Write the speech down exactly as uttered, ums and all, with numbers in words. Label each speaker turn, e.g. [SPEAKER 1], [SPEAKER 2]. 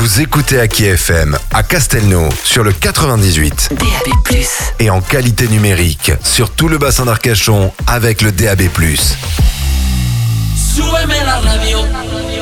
[SPEAKER 1] Vous écoutez Aki F M à Castelnau sur le quatre-vingt-dix-huit.
[SPEAKER 2] D A B plus.
[SPEAKER 1] Et en qualité numérique sur tout le bassin d'Arcachon avec le D A B plus.
[SPEAKER 3] Súbeme la radio.